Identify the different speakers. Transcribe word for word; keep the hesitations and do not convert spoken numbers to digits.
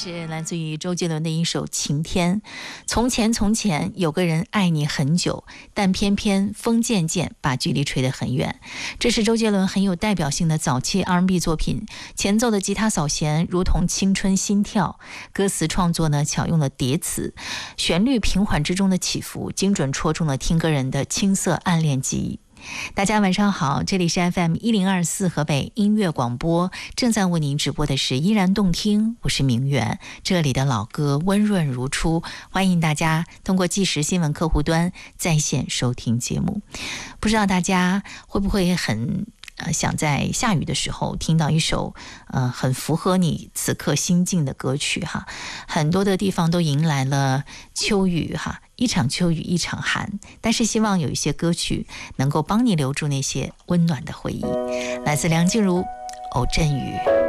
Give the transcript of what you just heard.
Speaker 1: 是来自于周杰伦的一首《晴天》。从前从前有个人爱你很久，但偏偏风渐渐把距离吹得很远。这是周杰伦很有代表性的早期 R and B 作品，前奏的吉他扫弦如同青春心跳，歌词创作呢巧用了叠词，旋律平缓之中的起伏，精准戳中了听歌人的青涩暗恋记忆。大家晚上好，这里是 F M 一零二四河北音乐广播，正在为您直播的是依然动听，我是明媛，这里的老歌温润如初，欢迎大家通过即时新闻客户端在线收听节目。不知道大家会不会很呃，想在下雨的时候听到一首呃很符合你此刻心境的歌曲哈。很多的地方都迎来了秋雨哈，一场秋雨一场寒，但是希望有一些歌曲能够帮你留住那些温暖的回忆。来自梁静茹《偶阵雨》。